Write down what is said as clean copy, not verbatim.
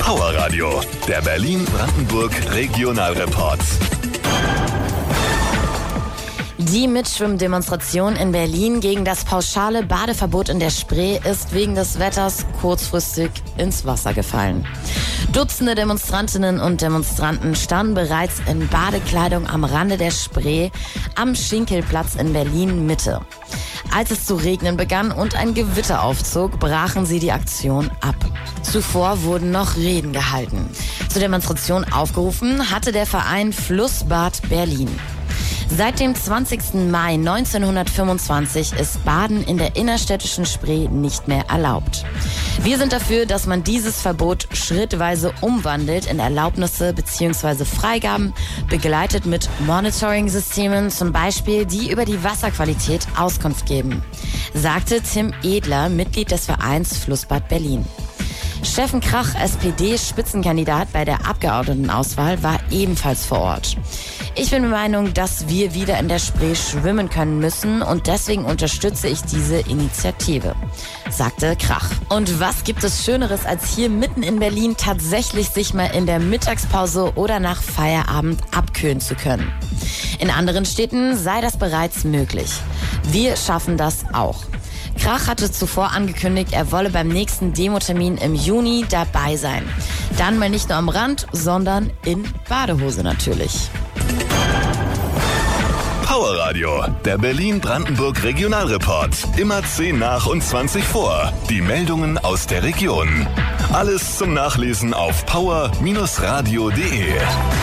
Power Radio, der Berlin-Brandenburg Regionalreport. Die Mitschwimmdemonstration in Berlin gegen das pauschale Badeverbot in der Spree ist wegen des Wetters kurzfristig ins Wasser gefallen. Dutzende Demonstrantinnen und Demonstranten standen bereits in Badekleidung am Rande der Spree am Schinkelplatz in Berlin-Mitte. Als es zu regnen begann und ein Gewitter aufzog, brachen sie die Aktion ab. Zuvor wurden noch Reden gehalten. Zur Demonstration aufgerufen hatte der Verein Flussbad Berlin. Seit dem 20. Mai 1925 ist Baden in der innerstädtischen Spree nicht mehr erlaubt. Wir sind dafür, dass man dieses Verbot schrittweise umwandelt in Erlaubnisse bzw. Freigaben, begleitet mit Monitoring-Systemen, zum Beispiel, die über die Wasserqualität Auskunft geben, sagte Tim Edler, Mitglied des Vereins Flussbad Berlin. Steffen Krach, SPD-Spitzenkandidat bei der Abgeordnetenauswahl, war ebenfalls vor Ort. Ich bin der Meinung, dass wir wieder in der Spree schwimmen können müssen und deswegen unterstütze ich diese Initiative, sagte Krach. Und was gibt es Schöneres, als hier mitten in Berlin tatsächlich sich mal in der Mittagspause oder nach Feierabend abkühlen zu können? In anderen Städten sei das bereits möglich. Wir schaffen das auch. Krach hatte zuvor angekündigt, er wolle beim nächsten Demotermin im Juni dabei sein. Dann mal nicht nur am Rand, sondern in Badehose natürlich. Power Radio, der Berlin-Brandenburg Regionalreport. Immer 10 nach und 20 vor. Die Meldungen aus der Region. Alles zum Nachlesen auf power-radio.de.